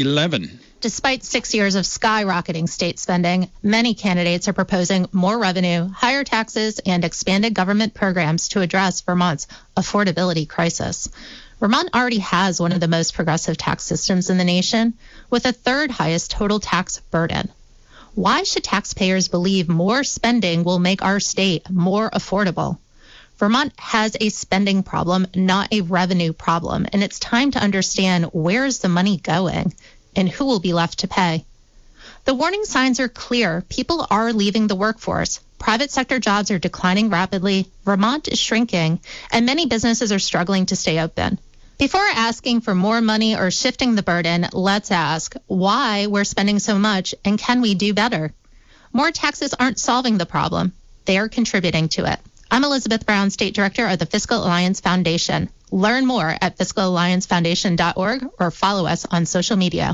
11. Despite 6 years of skyrocketing state spending, many candidates are proposing more revenue, higher taxes, and expanded government programs to address Vermont's affordability crisis. Vermont already has one of the most progressive tax systems in the nation, with the third highest total tax burden. Why should taxpayers believe more spending will make our state more affordable? Vermont has a spending problem, not a revenue problem, and it's time to understand where is the money going and who will be left to pay. The warning signs are clear. People are leaving the workforce. Private sector jobs are declining rapidly. Vermont is shrinking, and many businesses are struggling to stay open. Before asking for more money or shifting the burden, let's ask why we're spending so much and can we do better? More taxes aren't solving the problem. They are contributing to it. I'm Elizabeth Brown, State Director of the Fiscal Alliance Foundation. Learn more at fiscalalliancefoundation.org or follow us on social media.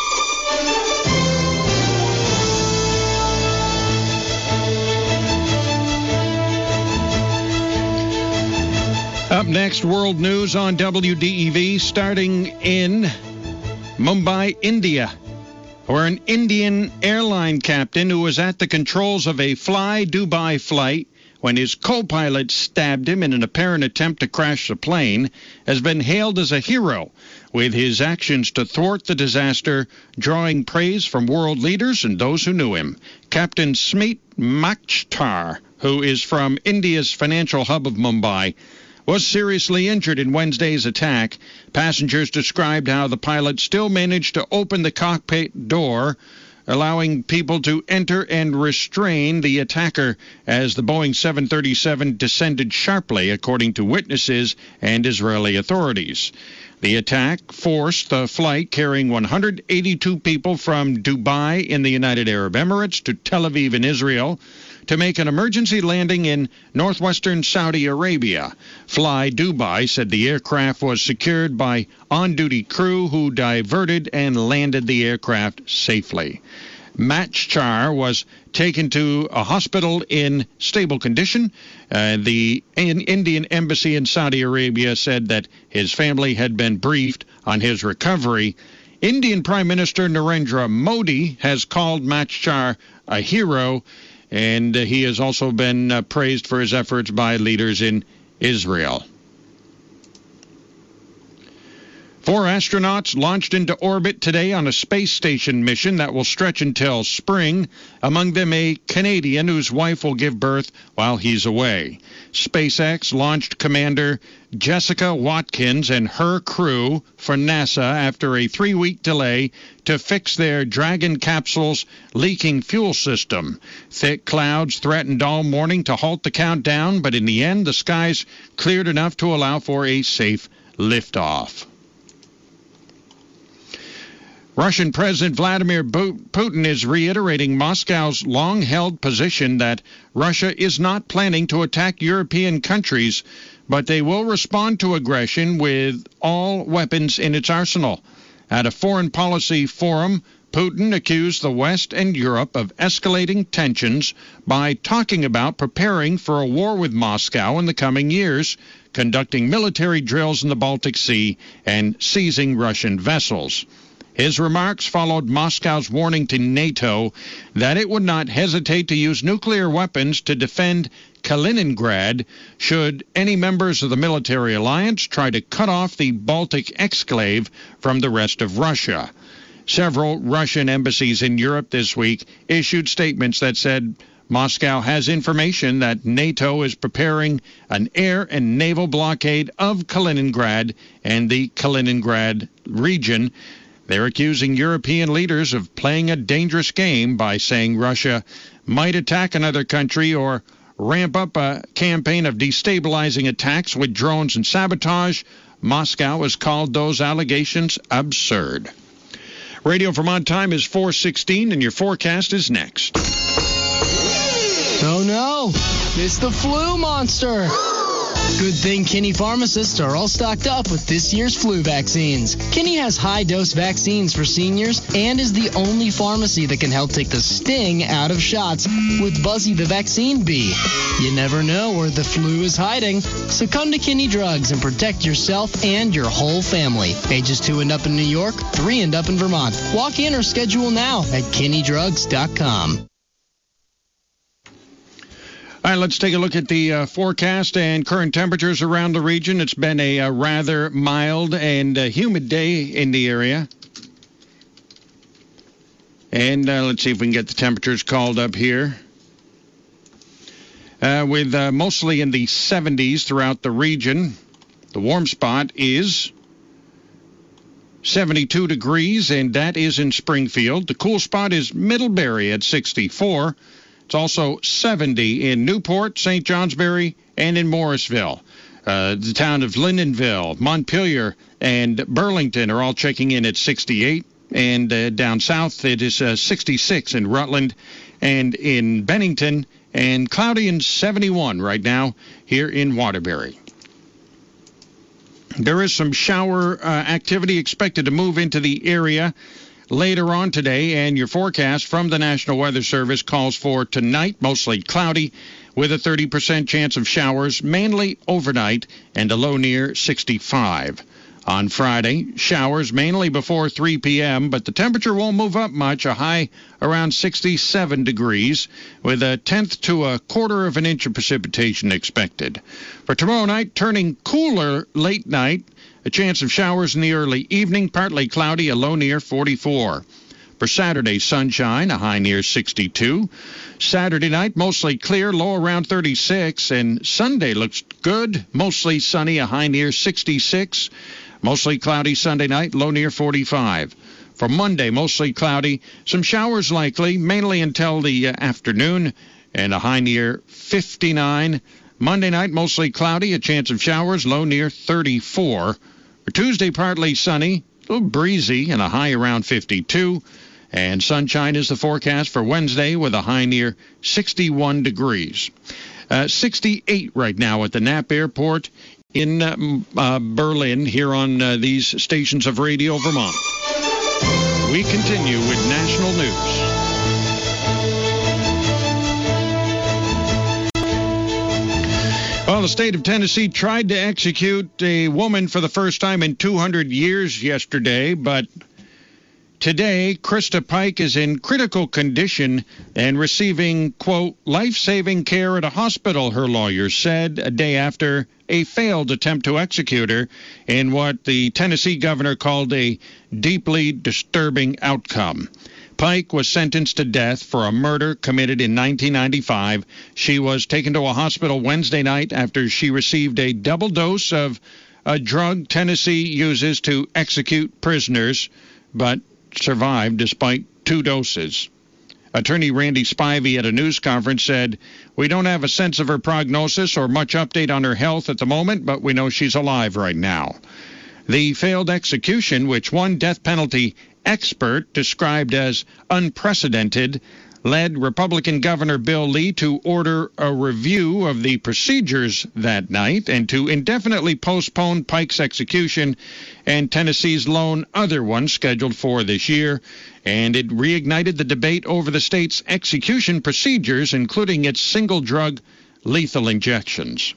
Up next, world news on WDEV, starting in Mumbai, India, where an Indian airline captain who was at the controls of a Fly Dubai flight when his co-pilot stabbed him in an apparent attempt to crash the plane has been hailed as a hero, with his actions to thwart the disaster drawing praise from world leaders and those who knew him. Captain Smeet Machtar, who is from India's financial hub of Mumbai, was seriously injured in Wednesday's attack. Passengers described how the pilot still managed to open the cockpit door, allowing people to enter and restrain the attacker as the Boeing 737 descended sharply, according to witnesses and Israeli authorities. The attack forced the flight carrying 182 people from Dubai in the United Arab Emirates to Tel Aviv in Israel to make an emergency landing in northwestern Saudi Arabia. Fly Dubai said the aircraft was secured by on-duty crew who diverted and landed the aircraft safely. Machar was taken to a hospital in stable condition. The Indian embassy in Saudi Arabia said that his family had been briefed on his recovery. Indian Prime Minister Narendra Modi has called Machar a hero, and he has also been praised for his efforts by leaders in Israel. 4 astronauts launched into orbit today on a space station mission that will stretch until spring, among them a Canadian whose wife will give birth while he's away. SpaceX launched Commander Jessica Watkins and her crew for NASA after a 3-week delay to fix their Dragon capsule's leaking fuel system. Thick clouds threatened all morning to halt the countdown, but in the end, the skies cleared enough to allow for a safe liftoff. Russian President Vladimir Putin is reiterating Moscow's long-held position that Russia is not planning to attack European countries, but they will respond to aggression with all weapons in its arsenal. At a foreign policy forum, Putin accused the West and Europe of escalating tensions by talking about preparing for a war with Moscow in the coming years, conducting military drills in the Baltic Sea, and seizing Russian vessels. His remarks followed Moscow's warning to NATO that it would not hesitate to use nuclear weapons to defend Kaliningrad should any members of the military alliance try to cut off the Baltic exclave from the rest of Russia. Several Russian embassies in Europe this week issued statements that said Moscow has information that NATO is preparing an air and naval blockade of Kaliningrad and the Kaliningrad region. They're accusing European leaders of playing a dangerous game by saying Russia might attack another country or ramp up a campaign of destabilizing attacks with drones and sabotage. Moscow has called those allegations absurd. Radio Vermont time is 4:16, and your forecast is next. Oh no, it's the flu monster. Good thing Kinney pharmacists are all stocked up with this year's flu vaccines. Kinney has high-dose vaccines for seniors and is the only pharmacy that can help take the sting out of shots with Buzzy the Vaccine Bee. You never know where the flu is hiding, so come to Kinney Drugs and protect yourself and your whole family. Ages 2 and up in New York, 3 and up in Vermont. Walk in or schedule now at KinneyDrugs.com. All right, let's take a look at the forecast and current temperatures around the region. It's been a rather mild and humid day in the area. And let's see if we can get the temperatures called up here. With mostly in the 70s throughout the region. The warm spot is 72 degrees, and that is in Springfield. The cool spot is Middlebury at 64. It's also 70 in Newport, St. Johnsbury, and in Morrisville. The town of Lyndonville, Montpelier, and Burlington are all checking in at 68. And down south, it is 66 in Rutland and in Bennington, and cloudy and 71 right now here in Waterbury. There is some shower activity expected to move into the area later on today, and your forecast from the National Weather Service calls for tonight mostly cloudy with a 30% chance of showers, mainly overnight, and a low near 65. On Friday, showers mainly before 3 p.m., but the temperature won't move up much, a high around 67 degrees, with a tenth to a quarter of an inch of precipitation expected. For tomorrow night, turning cooler late night, a chance of showers in the early evening, partly cloudy, a low near 44. For Saturday, sunshine, a high near 62. Saturday night, mostly clear, low around 36. And Sunday looks good, mostly sunny, a high near 66. Mostly cloudy Sunday night, low near 45. For Monday, mostly cloudy, some showers likely, mainly until the afternoon, and a high near 59. Monday night, mostly cloudy, a chance of showers, low near 34. For Tuesday, partly sunny, a little breezy, and a high around 52. And sunshine is the forecast for Wednesday with a high near 61 degrees. 68 right now at the Knapp Airport in Berlin here on these stations of Radio Vermont. We continue with national news. Well, the state of Tennessee tried to execute a woman for the first time in 200 years yesterday, but today, Krista Pike is in critical condition and receiving, quote, life-saving care at a hospital, her lawyer said, a day after a failed attempt to execute her in what the Tennessee governor called a deeply disturbing outcome. Pike was sentenced to death for a murder committed in 1995. She was taken to a hospital Wednesday night after she received a double dose of a drug Tennessee uses to execute prisoners, but survived despite 2 doses. Attorney Randy Spivey at a news conference said, "We don't have a sense of her prognosis or much update on her health at the moment, but we know she's alive right now." The failed execution, which one death penalty expert described as unprecedented, led Republican Governor Bill Lee to order a review of the procedures that night and to indefinitely postpone Pike's execution and Tennessee's lone other one scheduled for this year. And it reignited the debate over the state's execution procedures, including its single-drug lethal injections.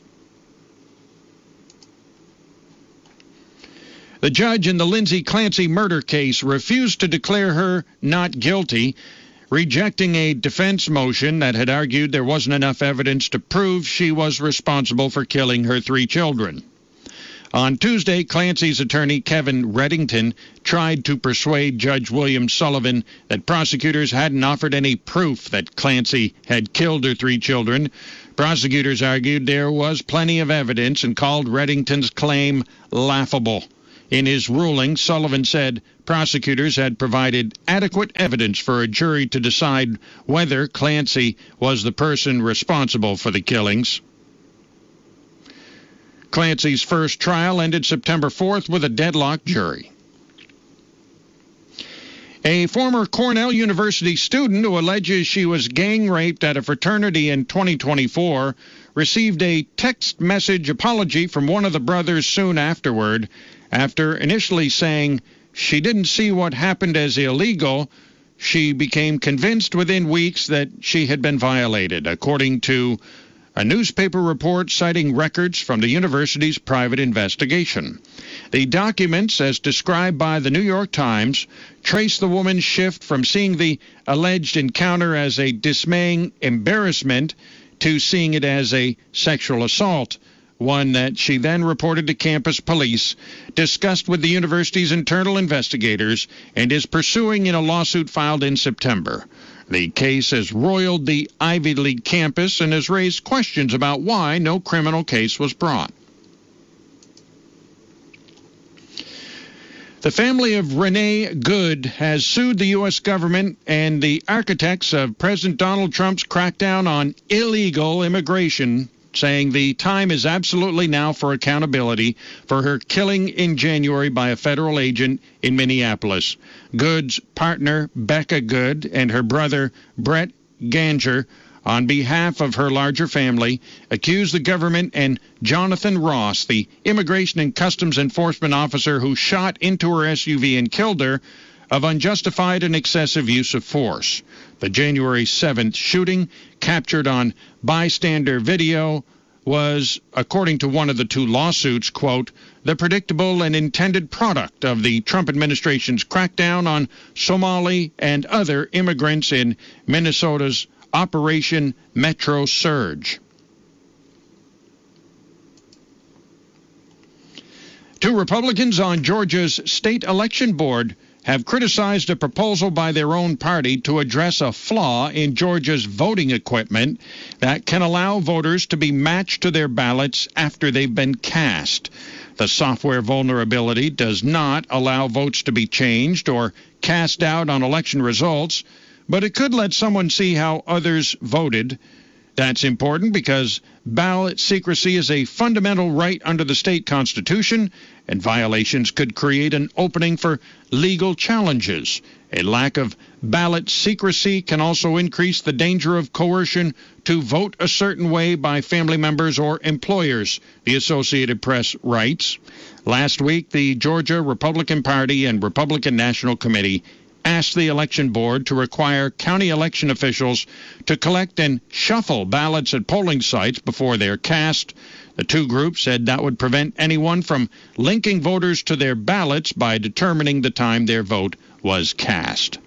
The judge in the Lindsay Clancy murder case refused to declare her not guilty, rejecting a defense motion that had argued there wasn't enough evidence to prove she was responsible for killing her 3 children. On Tuesday, Clancy's attorney, Kevin Reddington, tried to persuade Judge William Sullivan that prosecutors hadn't offered any proof that Clancy had killed her 3 children. Prosecutors argued there was plenty of evidence and called Reddington's claim laughable. In his ruling, Sullivan said prosecutors had provided adequate evidence for a jury to decide whether Clancy was the person responsible for the killings. Clancy's first trial ended September 4th with a deadlocked jury. A former Cornell University student who alleges she was gang raped at a fraternity in 2024 received a text message apology from one of the brothers soon afterward, after initially saying she didn't see what happened as illegal. She became convinced within weeks that she had been violated, according to a newspaper report citing records from the university's private investigation. The documents, as described by the New York Times, trace the woman's shift from seeing the alleged encounter as a dismaying embarrassment to seeing it as a sexual assault, one that she then reported to campus police, discussed with the university's internal investigators, and is pursuing in a lawsuit filed in September. The case has roiled the Ivy League campus and has raised questions about why no criminal case was brought. The family of Renee Good has sued the U.S. government and the architects of President Donald Trump's crackdown on illegal immigration, saying the time is absolutely now for accountability for her killing in January by a federal agent in Minneapolis. Good's partner, Becca Good, and her brother, Brett Ganger, on behalf of her larger family, accused the government and Jonathan Ross, the Immigration and Customs Enforcement officer who shot into her SUV and killed her, of unjustified and excessive use of force. The January 7th shooting, captured on bystander video, was, according to one of the two lawsuits, quote, the predictable and intended product of the Trump administration's crackdown on Somali and other immigrants in Minnesota's Operation Metro Surge. Two Republicans on Georgia's state election board have criticized a proposal by their own party to address a flaw in Georgia's voting equipment that can allow voters to be matched to their ballots after they've been cast. The software vulnerability does not allow votes to be changed or cast out on election results, but it could let someone see how others voted. That's important because ballot secrecy is a fundamental right under the state constitution, and violations could create an opening for legal challenges. A lack of ballot secrecy can also increase the danger of coercion to vote a certain way by family members or employers, the Associated Press writes. Last week, the Georgia Republican Party and Republican National Committee asked the election board to require county election officials to collect and shuffle ballots at polling sites before they're cast. The two groups said that would prevent anyone from linking voters to their ballots by determining the time their vote was cast.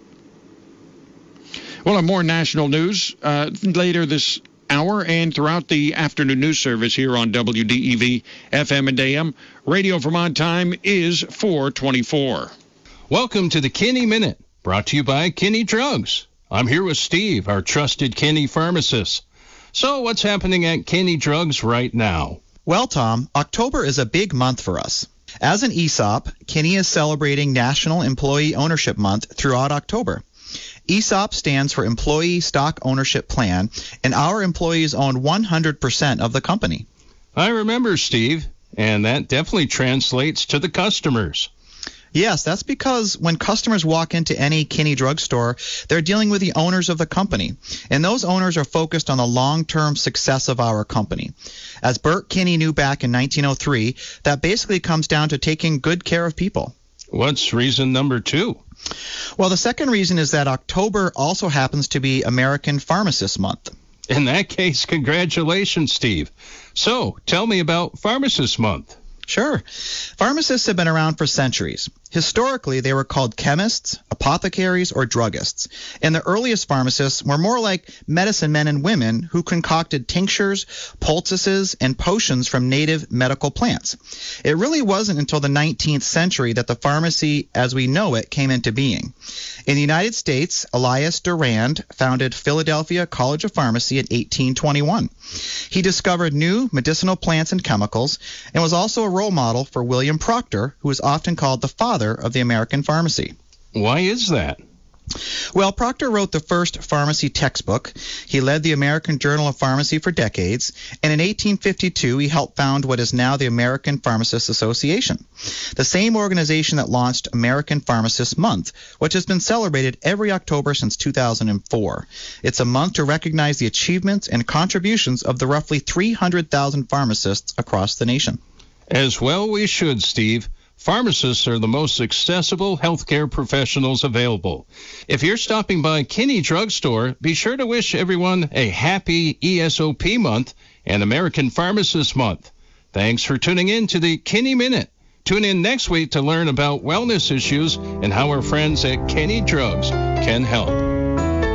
We'll have more national news later this hour and throughout the afternoon news service here on WDEV FM and AM. Radio Vermont time is 4:24. Welcome to the Kinney Minute, brought to you by Kinney Drugs. I'm here with Steve, our trusted Kinney pharmacist. So what's happening at Kinney Drugs right now? Well, Tom, October is a big month for us. As an ESOP, Kinney is celebrating National Employee Ownership Month throughout October. ESOP stands for Employee Stock Ownership Plan, and our employees own 100% of the company. I remember, Steve, and that definitely translates to the customers. Yes, that's because when customers walk into any Kinney drugstore, they're dealing with the owners of the company, and those owners are focused on the long-term success of our company. As Burt Kinney knew back in 1903, that basically comes down to taking good care of people. What's reason number 2? Well, the second reason is that October also happens to be American Pharmacist Month. In that case, congratulations, Steve. So, tell me about Pharmacist Month. Sure. Pharmacists have been around for centuries. Historically, they were called chemists, apothecaries, or druggists. And the earliest pharmacists were more like medicine men and women who concocted tinctures, poultices, and potions from native medical plants. It really wasn't until the 19th century that the pharmacy as we know it came into being. In the United States, Elias Durand founded Philadelphia College of Pharmacy in 1821. He discovered new medicinal plants and chemicals and was also a role model for William Proctor, who is often called the father of the American pharmacy. Why is that? Well, Proctor wrote the first pharmacy textbook. He led the American Journal of Pharmacy for decades, and in 1852 he helped found what is now the American Pharmacists Association, the same organization that launched American Pharmacists Month, which has been celebrated every October since 2004. It's a month to recognize the achievements and contributions of the roughly 300,000 pharmacists across the nation. As well we should, Steve. Pharmacists are the most accessible healthcare professionals available. If you're stopping by Kinney Drug Store, be sure to wish everyone a happy ESOP month and American Pharmacist Month. Thanks for tuning in to the Kinney Minute. Tune in next week to learn about wellness issues and how our friends at Kinney Drugs can help.